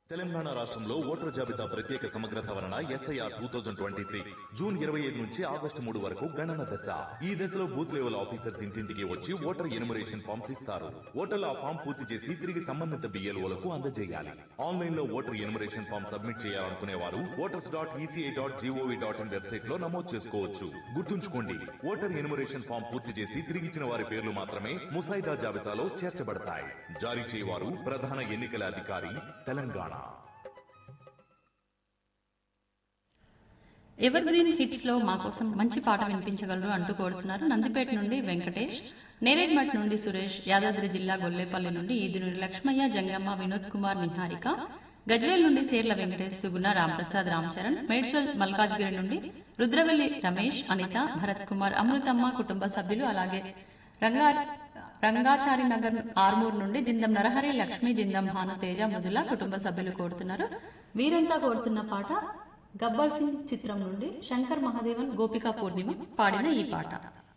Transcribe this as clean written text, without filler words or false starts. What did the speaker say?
తెలంగాణ రాష్ట్రంలో ఓటర్ జాబితా ప్రత్యేక సమగ్ర సవరణ SIR 2026 జూన్ 25 నుంచి ఆగస్టు 3 వరకు గణన దశ. ఈ దశలో బూత్ లెవెల్ ఆఫీసర్స్ ఇంటింటికి వచ్చి ఓటర్ ఎన్యుమరేషన్ ఫామ్స్ ఇస్తారు. ఓటర్లు ఆ ఫామ్ పూర్తి చేసి తిరిగి సంబంధిత BLOలకు అందజేయాలి. ఆన్లైన్ లో ఓటర్ ఎన్యుమరేషన్ ఫామ్ సబ్మిట్ చేయాలనుకునే వారు voters.eci.gov.in వెబ్సైట్ లో నమోదు చేసుకోవచ్చు. గుర్తుంచుకోండి, ఓటర్ ఎన్యుమరేషన్ ఫామ్ పూర్తి చేసి తిరిగిచ్చిన వారి పేర్లు మాత్రమే ముసాయిదా జాబితాలో చేర్చబడతాయి. జారీ చేయవారు ప్రధాన ఎన్నికల అధికారి, తెలంగాణ. ఎవర్ గ్రీన్ హిట్స్ లో మా కోసం మంచి పాట వినిపించగలరు అంటూ కోరుతున్నారు. నందిపేట నుండి వెంకటేష్, నేరేడ్మట్ నుండి సురేష్, యాదాద్రి జిల్లా గొల్లేపల్లి నుండి ఈదునూరి లక్ష్మయ్య, జంగమ్మ, వినోద్ కుమార్, నిహారిక, గజ్వేల్ నుండి సేర్ల వెంకటేష్, సుగుణ, రాంప్రసాద్, రామ్చరణ్, మేడ్చల్ మల్కాజ్గిరి నుండి రుద్రవెల్లి రమేష్, అనిత, భరత్ కుమార్, అమృతమ్మ, కుటుంబ సభ్యులు, అలాగే రంగాచారి నగర్ ఆర్మూర్ నుండి జిందం నరహరి, లక్ష్మి, జిందం భాను, తేజ, మృదుల కుటుంబ సభ్యులు కోరుతున్నారు. వీరంతా కోరుతున్న పాట గబ్బర్ సింగ్ చిత్రం నుండి శంకర్ మహాదేవన్, గోపికా పూర్ణిమ పాడిన ఈ పాట.